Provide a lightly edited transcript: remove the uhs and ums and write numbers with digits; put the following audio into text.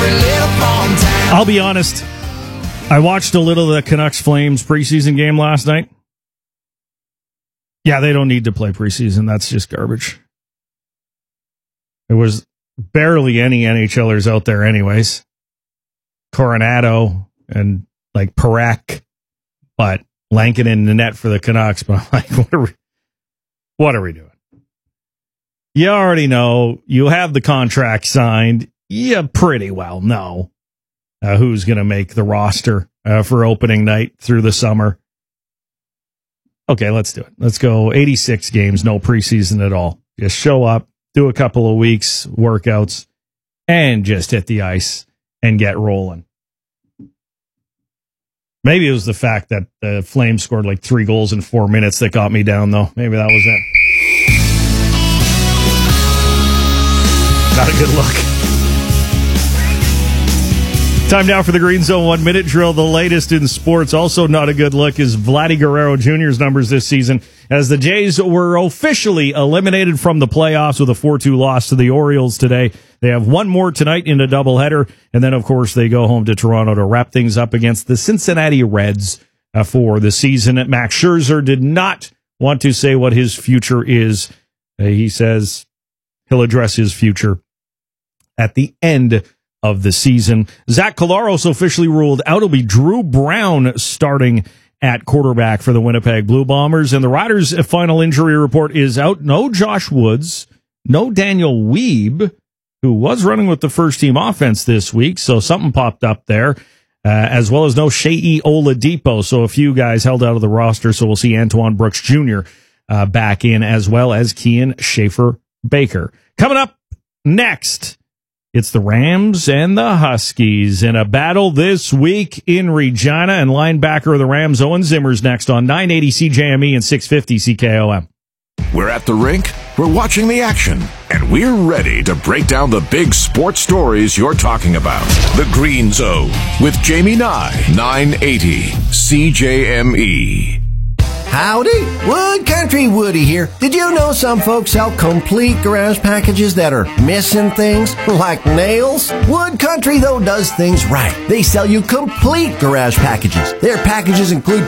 every little farm town. I'll be honest. I watched a little of the Canucks Flames preseason game last night. Yeah, they don't need to play preseason. That's just garbage. There was barely any NHLers out there anyways. Coronado and like Parak, but Lankin in the net for the Canucks. But I'm like, what are we doing? You already know. You have the contract signed. You pretty well know who's going to make the roster for opening night through the summer. Okay, let's do it. Let's go 86 games, no preseason at all. Just show up, do a couple of weeks, workouts, and just hit the ice and get rolling. Maybe it was the fact that the Flames scored like 3 goals in 4 minutes that got me down, though. Maybe that was it. Not a good look. Time now for the Green Zone 1 Minute Drill. The latest in sports. Also not a good look is Vladdy Guerrero Jr.'s numbers this season, as the Jays were officially eliminated from the playoffs with a 4-2 loss to the Orioles today. They have one more tonight in a doubleheader, and then, of course, they go home to Toronto to wrap things up against the Cincinnati Reds for the season. Max Scherzer did not want to say what his future is. He says he'll address his future at the end of the season. Zach Collaros officially ruled out. It'll be Drew Brown starting at quarterback for the Winnipeg Blue Bombers. And the Riders' final injury report is out. No Josh Woods, no Daniel Weeb, who was running with the first-team offense this week, so something popped up there, as well as no Shea Oladipo. So a few guys held out of the roster, so we'll see Antoine Brooks Jr. Back in, as well as Kian Schaefer-Baker. Coming up next, it's the Rams and the Huskies in a battle this week in Regina, and linebacker of the Rams, Owen Zimmer's next on 980 CJME and 650 CKOM. We're at the rink, we're watching the action, and we're ready to break down the big sports stories you're talking about. The Green Zone with Jamie Nye, 980 CJME. Howdy, Wood Country Woody here. Did you know some folks sell complete garage packages that are missing things, like nails? Wood Country, though, does things right. They sell you complete garage packages. Their packages include